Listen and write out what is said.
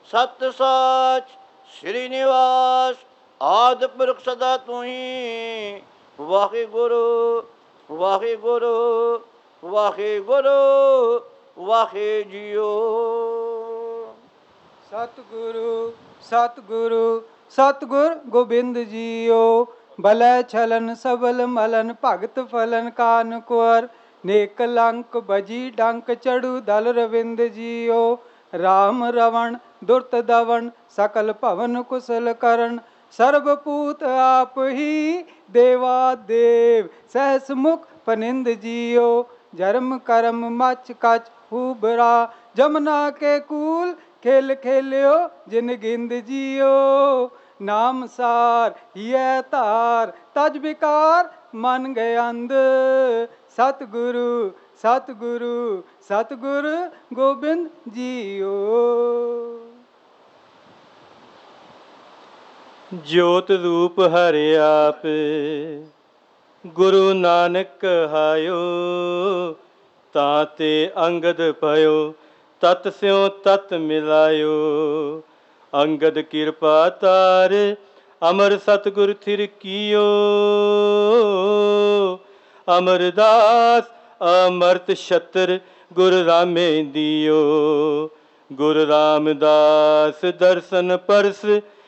ਸਤ ਸਾਚ ਸ੍ਰੀ ਨਿਵਾਸ ਆਦਿ ਪੁਰਖ ਸਦਾ ਤੁਹੀ। ਵਾਹਿਗੁਰੂ ਵਾਹਿਗੁਰੂ ਵਾਹਿਗੁਰੂ ਵਾਹਿ ਜੀਓ। ਸਤਿਗੁਰੂ ਸਤਿਗੁਰੂ ਸਤਿਗੁਰ ਗੋਬਿੰਦ ਜੀਓ। ਬਲੈ ਛਲਨ ਸਬਲ ਮਲਨ ਭਗਤ ਫਲਨ ਕਾਨ ਕੁਰ। ਨੇਕ ਲੰਕ ਬਜੀ ਡੰਕ ਚੜੂ ਦਲ ਰਵਿੰਦ ਜੀਓ। ਰਾਮ ਰਵਣ ਦੁਰਤ ਦਵਨ ਸਕਲ ਭਵਨ ਕੁਸਲ ਕਰਨ। ਸਰਬ ਪੂਤ ਆਪ ਹੀ ਦੇਵਾ ਦੇਵ ਸਹਿਸ ਮੁਖ ਪਨਿੰਦ ਜੀਓ। ਜਰਮ ਕਰਮ ਮਚ ਕਚ ਹੂਬਰਾ ਜਮਨਾ ਕੇ ਕੂਲ। ਖੇਲ ਖੇਲਿਓ ਜਿਨ ਗਿੰਦ ਜੀਓ। ਨਾਮ ਸਾਰ ਹੀਐ ਧਾਰ ਤਜ ਵਿਕਾਰ ਮਨ ਗਏ ਅੰਧ। ਸਤਿਗੁਰੂ ਸਤਿਗੁਰੂ ਸਤਿਗੁਰ ਗੋਬਿੰਦ ਜੀਓ। ਜੋਤ ਰੂਪ ਹਰਿ ਆਪ ਗੁਰੂ ਨਾਨਕ ਕਹਾਇਓ। ਤਾਂ ਤੇ ਅੰਗਦ ਭਇਓ ਤਤ ਸਿਉ ਤਤ ਮਿਲਾਇਓ। ਅੰਗਦ ਕਿਰਪਾ ਤਾਰ ਅਮਰ ਸਤਿਗੁਰ ਥਿਰ ਕੀਓ। ਅਮਰਦਾਸ ਅਮਰਤ ਛਤਰ ਗੁਰ ਰਾਮੇ ਦਿਓ। ਗੁਰ ਰਾਮਦਾਸ ਦਰਸ਼ਨ ਪਰਸ